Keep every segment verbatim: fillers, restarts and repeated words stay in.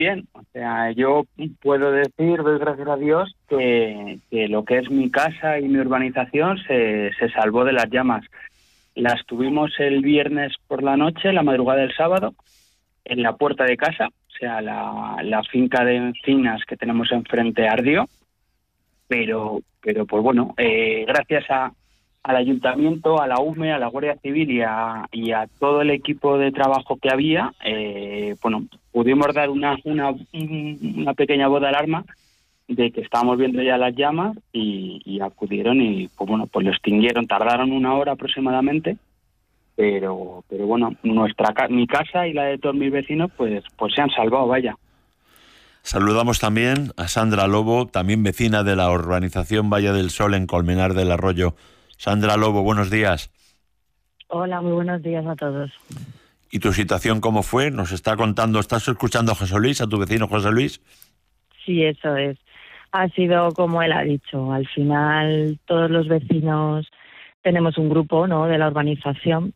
Bien, o sea, yo puedo decir, doy gracias a Dios, que, que lo que es mi casa y mi urbanización se, se salvó de las llamas. Las tuvimos el viernes por la noche, la madrugada del sábado, en la puerta de casa, o sea, la, la finca de encinas que tenemos enfrente ardió, pero, pero pues bueno, eh, gracias a, al ayuntamiento, a la U M E, a la Guardia Civil y a, y a todo el equipo de trabajo que había, eh, bueno, pudimos dar una, una, una pequeña voz de alarma de que estábamos viendo ya las llamas y, y acudieron y pues bueno, pues lo extinguieron. Tardaron una hora aproximadamente, pero pero bueno, nuestra mi casa y la de todos mis vecinos pues pues se han salvado, vaya. Saludamos también a Sandra Lobo, también vecina de la urbanización Valle del Sol en Colmenar del Arroyo. Sandra Lobo, buenos días. Hola, muy buenos días a todos. ¿Y tu situación cómo fue? Nos está contando, ¿estás escuchando a José Luis, a tu vecino José Luis? Sí, eso es. Ha sido como él ha dicho. Al final, todos los vecinos tenemos un grupo, ¿no?, de la urbanización.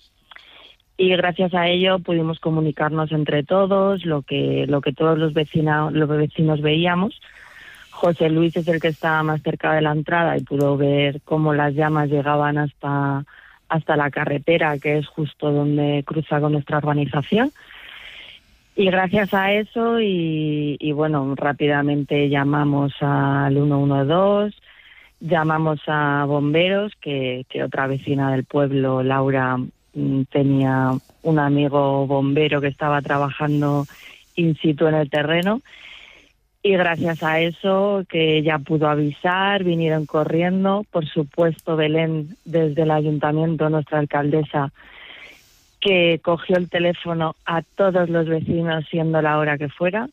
Y gracias a ello pudimos comunicarnos entre todos, lo que lo que todos los vecinos, los vecinos veíamos. José Luis es el que estaba más cerca de la entrada y pudo ver cómo las llamas llegaban hasta, hasta la carretera, que es justo donde cruza con nuestra urbanización. Y gracias a eso, y, y bueno, rápidamente llamamos al uno uno dos, llamamos a bomberos, que, que otra vecina del pueblo, Laura, tenía un amigo bombero que estaba trabajando in situ en el terreno. Y gracias a eso, que ella pudo avisar, vinieron corriendo. Por supuesto, Belén, desde el ayuntamiento, nuestra alcaldesa, que cogió el teléfono a todos los vecinos, siendo la hora que fuera.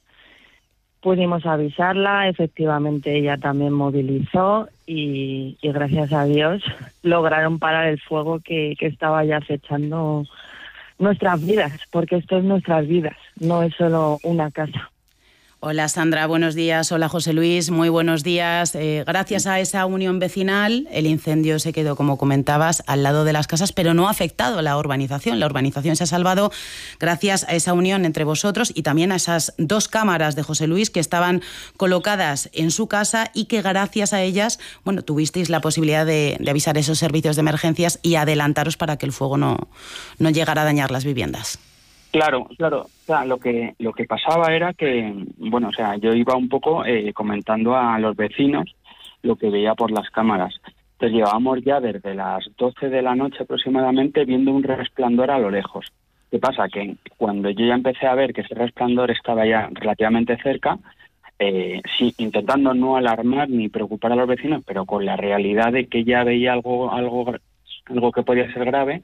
Pudimos avisarla, efectivamente ella también movilizó y, y gracias a Dios lograron parar el fuego que, que estaba ya acechando nuestras vidas, porque esto es nuestras vidas, no es solo una casa. Hola Sandra, buenos días. Hola José Luis, muy buenos días. Eh, gracias a esa unión vecinal, el incendio se quedó, como comentabas, al lado de las casas, pero no ha afectado a la urbanización. La urbanización se ha salvado gracias a esa unión entre vosotros y también a esas dos cámaras de José Luis que estaban colocadas en su casa y que gracias a ellas, bueno, tuvisteis la posibilidad de, de avisar esos servicios de emergencias y adelantaros para que el fuego no, no llegara a dañar las viviendas. Claro, claro. O sea, lo que lo que pasaba era que, bueno, o sea, yo iba un poco eh, comentando a los vecinos lo que veía por las cámaras. Entonces llevábamos ya desde las doce de la noche aproximadamente viendo un resplandor a lo lejos. ¿Qué pasa? Que cuando yo ya empecé a ver que ese resplandor estaba ya relativamente cerca, eh, sí, intentando no alarmar ni preocupar a los vecinos, pero con la realidad de que ya veía algo, algo, algo que podía ser grave,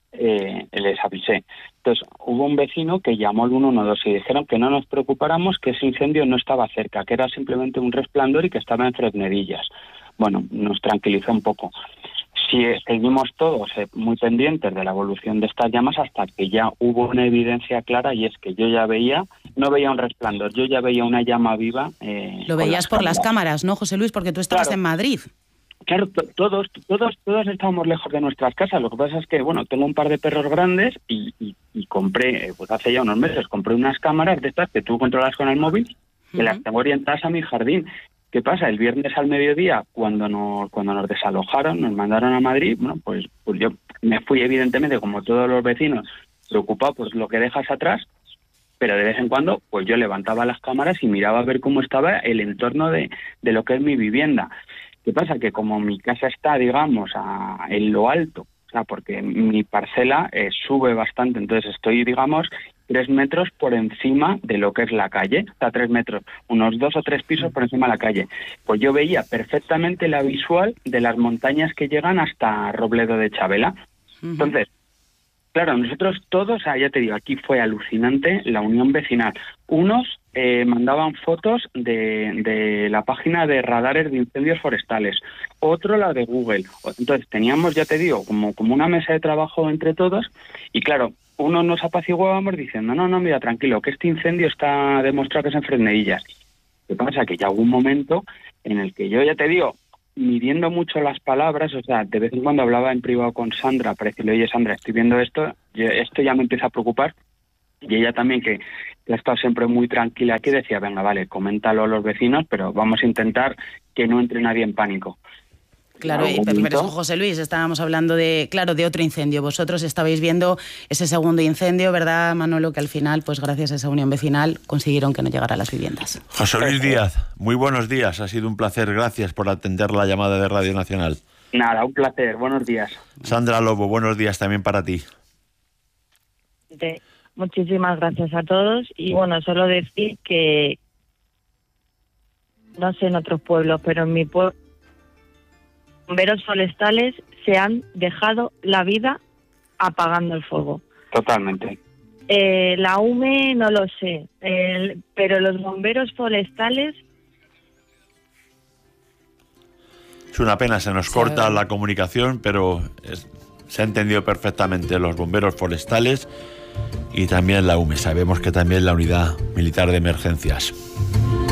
Eh, les avisé. Entonces hubo un vecino que llamó al uno uno dos y dijeron que no nos preocupáramos, que ese incendio no estaba cerca, que era simplemente un resplandor y que estaba en Fresnedillas. Bueno, nos tranquilizó un poco. Sí, seguimos todos eh, muy pendientes de la evolución de estas llamas hasta que ya hubo una evidencia clara, y es que yo ya veía, no veía un resplandor, yo ya veía una llama viva. Eh, Lo veías las por cámaras. las cámaras, ¿no, José Luis? Porque tú estabas Claro. en Madrid. Claro, to- todos, todos, todos estábamos lejos de nuestras casas. Lo que pasa es que, bueno, tengo un par de perros grandes y, y, y compré, eh, pues hace ya unos meses, compré unas cámaras de estas que tú controlas con el móvil, que Uh-huh. las tengo orientadas a mi jardín. ¿Qué pasa? El viernes al mediodía, cuando nos, cuando nos desalojaron, nos mandaron a Madrid, bueno, pues, pues yo me fui, evidentemente, como todos los vecinos, preocupado por lo que dejas atrás, pero de vez en cuando, pues yo levantaba las cámaras y miraba a ver cómo estaba el entorno de, de lo que es mi vivienda. ¿Qué pasa? Que como mi casa está, digamos, a, en lo alto, o sea, porque mi parcela eh, sube bastante, entonces estoy, digamos, tres metros por encima de lo que es la calle, o sea, tres metros, unos dos o tres pisos por encima de la calle. Pues yo veía perfectamente la visual de las montañas que llegan hasta Robledo de Chabela. Uh-huh. Entonces, claro, nosotros todos, ah, ya te digo, aquí fue alucinante la unión vecinal. Unos eh, mandaban fotos de, de la página de radares de incendios forestales, otro la de Google. Entonces teníamos, ya te digo, como, como una mesa de trabajo entre todos y claro, uno nos apaciguábamos diciendo, no, no, mira, tranquilo, que este incendio está demostrado que es en Fresnedillas. ¿Qué pasa? Que ya hubo un momento en el que yo, ya te digo, midiendo mucho las palabras, o sea, de vez en cuando hablaba en privado con Sandra para decirle, oye Sandra, estoy viendo esto, yo, esto ya me empieza a preocupar, y ella también, que, que ha estado siempre muy tranquila aquí, decía, venga, vale, coméntalo a los vecinos, pero vamos a intentar que no entre nadie en pánico. Claro, y, pero, pero José Luis, estábamos hablando de, claro, de otro incendio. Vosotros estabais viendo ese segundo incendio, ¿verdad, Manolo? Que al final, pues gracias a esa unión vecinal, consiguieron que no llegara a las viviendas. José Luis Díaz, muy buenos días. Ha sido un placer. Gracias por atender la llamada de Radio Nacional. Nada, un placer. Buenos días. Sandra Lobo, buenos días también para ti. Muchísimas gracias a todos. Y bueno, solo decir que, no sé en otros pueblos, pero en mi pueblo, bomberos forestales se han dejado la vida apagando el fuego. Totalmente. Eh, la U M E no lo sé, eh, pero los bomberos forestales... Es una pena, se nos sí, corta la comunicación, pero es, se ha entendido perfectamente. Los bomberos forestales y también la U M E. Sabemos que también la Unidad Militar de Emergencias.